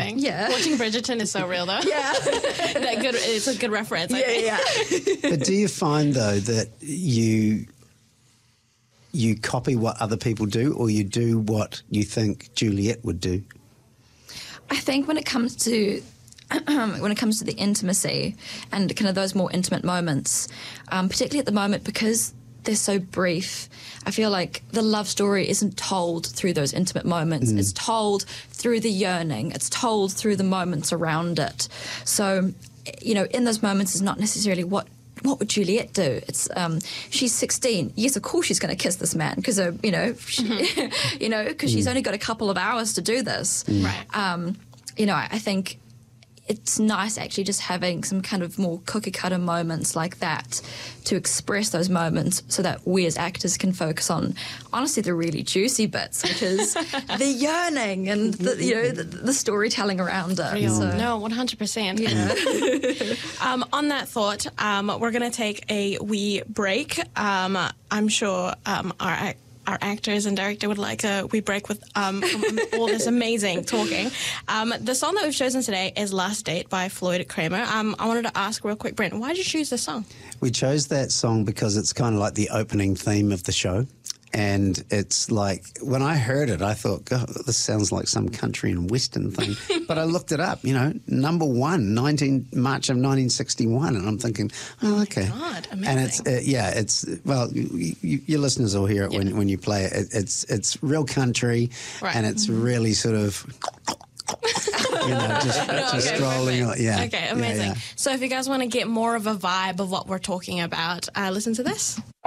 amazing. Yeah. Watching Bridgerton is so real, though. Yeah. It's a good reference, I think. Yeah. But do you find, though, that you copy what other people do, or you do what you think Juliet would do? I think when it comes to the intimacy and kind of those more intimate moments, particularly at the moment, because they're so brief, I feel like the love story isn't told through those intimate moments. It's told through the yearning. It's told through the moments around it. So, you know, in those moments is not necessarily what would Juliet do? It's she's 16. Yes, of course she's going to kiss this man because because she's only got a couple of hours to do this. Right. You know, I think it's nice actually just having some kind of more cookie cutter moments like that to express those moments so that we as actors can focus on honestly the really juicy bits, which is the yearning and the storytelling around it. Real. So, No, 100%. yeah. On that thought, we're going to take a wee break. I'm sure our actors and director would like a wee break with from all this amazing talking. The song that we've chosen today is Last Date by Floyd Kramer. I wanted to ask real quick, Brent, why did you choose this song? We chose that song because it's kind of like the opening theme of the show. And it's like, when I heard it, I thought, God, this sounds like some country and western thing. But I looked it up, number one, March of 1961. And I'm thinking, oh, okay. God, amazing. And it's your listeners will hear it when you play it. It's real country, right. And it's really sort of... just strolling. Yeah. Okay, amazing. Yeah. So if you guys want to get more of a vibe of what we're talking about, listen to this.